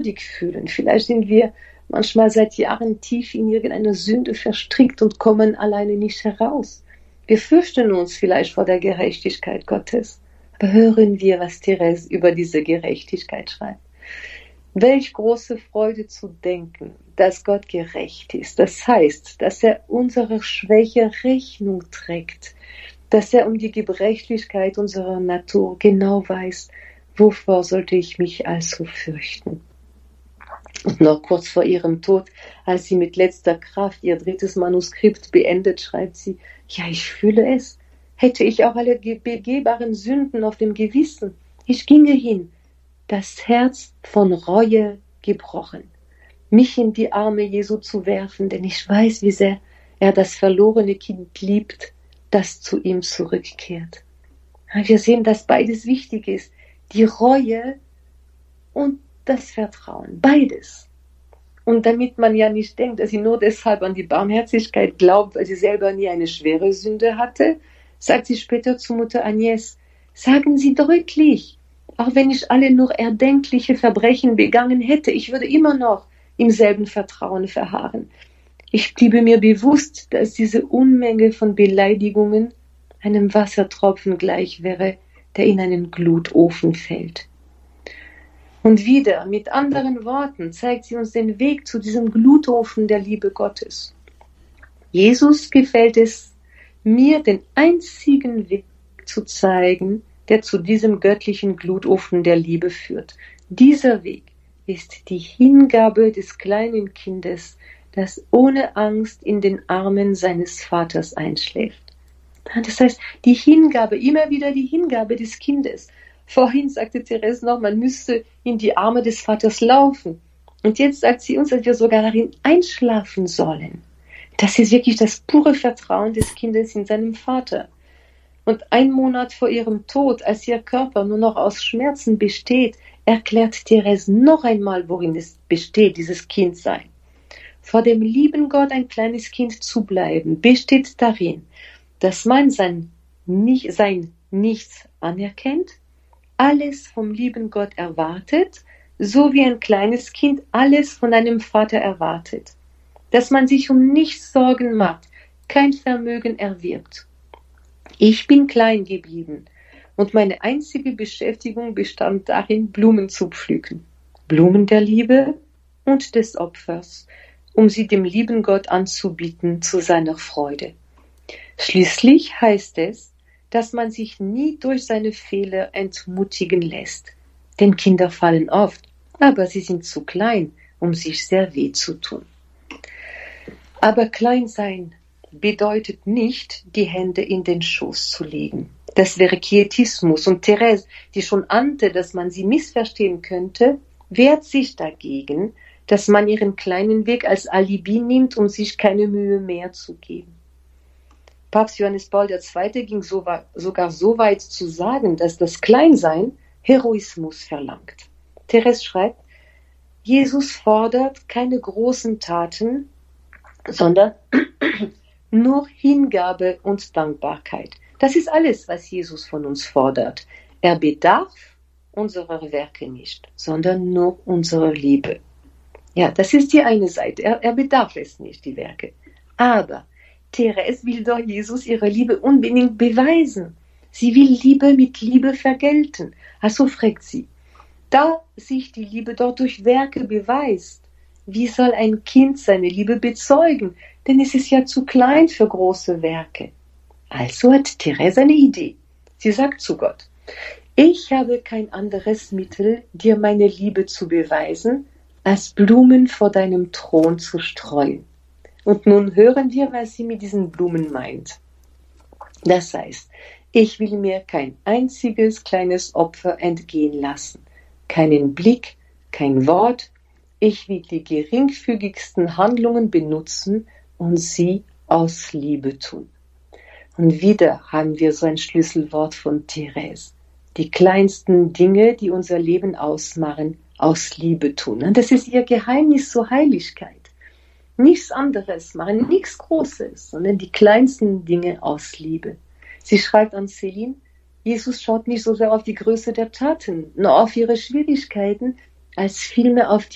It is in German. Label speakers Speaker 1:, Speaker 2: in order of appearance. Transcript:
Speaker 1: schuldig fühlen. Vielleicht sind wir manchmal seit Jahren tief in irgendeine Sünde verstrickt und kommen alleine nicht heraus. Wir fürchten uns vielleicht vor der Gerechtigkeit Gottes. Aber hören wir, was Therese über diese Gerechtigkeit schreibt. Welch große Freude zu denken, dass Gott gerecht ist. Das heißt, dass er unserer Schwäche Rechnung trägt, dass er um die Gebrechlichkeit unserer Natur genau weiß, wovor sollte ich mich also fürchten. Und noch kurz vor ihrem Tod, als sie mit letzter Kraft ihr 3. Manuskript beendet, schreibt sie, ja, ich fühle es. Hätte ich auch alle begehbaren Sünden auf dem Gewissen, ich ginge hin, das Herz von Reue gebrochen, mich in die Arme Jesu zu werfen, denn ich weiß, wie sehr er das verlorene Kind liebt, das zu ihm zurückkehrt. Wir sehen, dass beides wichtig ist, die Reue und das Vertrauen, beides. Und damit man ja nicht denkt, dass sie nur deshalb an die Barmherzigkeit glaubt, weil sie selber nie eine schwere Sünde hatte, sagt sie später zu Mutter Agnes, sagen Sie deutlich, auch wenn ich alle nur erdenkliche Verbrechen begangen hätte, ich würde immer noch im selben Vertrauen verharren. Ich bliebe mir bewusst, dass diese Unmenge von Beleidigungen einem Wassertropfen gleich wäre, der in einen Glutofen fällt. Und wieder, mit anderen Worten, zeigt sie uns den Weg zu diesem Glutofen der Liebe Gottes. Jesus gefällt es mir, den einzigen Weg zu zeigen, der zu diesem göttlichen Glutofen der Liebe führt. Dieser Weg ist die Hingabe des kleinen Kindes, das ohne Angst in den Armen seines Vaters einschläft. Das heißt, die Hingabe, immer wieder die Hingabe des Kindes. Vorhin sagte Therese noch, man müsste in die Arme des Vaters laufen. Und jetzt sagt sie uns, dass wir sogar darin einschlafen sollen. Das ist wirklich das pure Vertrauen des Kindes in seinem Vater. Und 1 Monat vor ihrem Tod, als ihr Körper nur noch aus Schmerzen besteht, erklärt Therese noch einmal, worin es besteht, dieses Kindsein. Vor dem lieben Gott ein kleines Kind zu bleiben, besteht darin, dass man sein Nichts anerkennt, alles vom lieben Gott erwartet, so wie ein kleines Kind alles von einem Vater erwartet. Dass man sich um nichts Sorgen macht, kein Vermögen erwirbt. Ich bin klein geblieben und meine einzige Beschäftigung bestand darin, Blumen zu pflücken. Blumen der Liebe und des Opfers, um sie dem lieben Gott anzubieten zu seiner Freude. Schließlich heißt es, dass man sich nie durch seine Fehler entmutigen lässt. Denn Kinder fallen oft, aber sie sind zu klein, um sich sehr weh zu tun. Aber klein sein bedeutet nicht, die Hände in den Schoß zu legen. Das wäre Quietismus. Und Therese, die schon ahnte, dass man sie missverstehen könnte, wehrt sich dagegen, dass man ihren kleinen Weg als Alibi nimmt, um sich keine Mühe mehr zu geben. Papst Johannes Paul II. Ging sogar so weit zu sagen, dass das Kleinsein Heroismus verlangt. Therese schreibt, Jesus fordert keine großen Taten, sondern nur Hingabe und Dankbarkeit. Das ist alles, was Jesus von uns fordert. Er bedarf unserer Werke nicht, sondern nur unserer Liebe. Ja, das ist die eine Seite. Er bedarf es nicht, die Werke. Aber Therese will doch Jesus ihre Liebe unbedingt beweisen. Sie will Liebe mit Liebe vergelten. Also fragt sie, da sich die Liebe dort durch Werke beweist, wie soll ein Kind seine Liebe bezeugen? Denn es ist ja zu klein für große Werke. Also hat Therese eine Idee. Sie sagt zu Gott, ich habe kein anderes Mittel, dir meine Liebe zu beweisen, als Blumen vor deinem Thron zu streuen. Und nun hören wir, was sie mit diesen Blumen meint. Das heißt, ich will mir kein einziges kleines Opfer entgehen lassen, keinen Blick, kein Wort. Ich will die geringfügigsten Handlungen benutzen und sie aus Liebe tun. Und wieder haben wir so ein Schlüsselwort von Therese. Die kleinsten Dinge, die unser Leben ausmachen, aus Liebe tun. Und das ist ihr Geheimnis zur Heiligkeit. Nichts anderes machen, nichts Großes, sondern die kleinsten Dinge aus Liebe. Sie schreibt an Céline, Jesus schaut nicht so sehr auf die Größe der Taten, nur auf ihre Schwierigkeiten, als vielmehr auf